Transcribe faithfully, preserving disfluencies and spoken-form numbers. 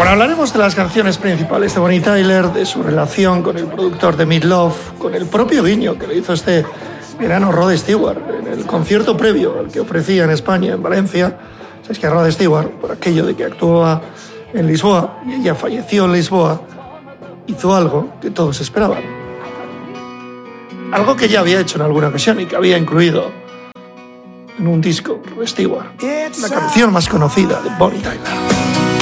Bueno, hablaremos de las canciones principales de Bonnie Tyler, de su relación con el productor de Meat Loaf, con el propio guiño que le hizo este verano Rod Stewart en el concierto previo al que ofrecía en España, en Valencia. Sabes que Rod Stewart, por aquello de que actuaba en Lisboa y ella falleció en Lisboa, hizo algo que todos esperaban. Algo que ya había hecho en alguna ocasión y que había incluido en un disco Rod Stewart, la canción más conocida de Bonnie Tyler.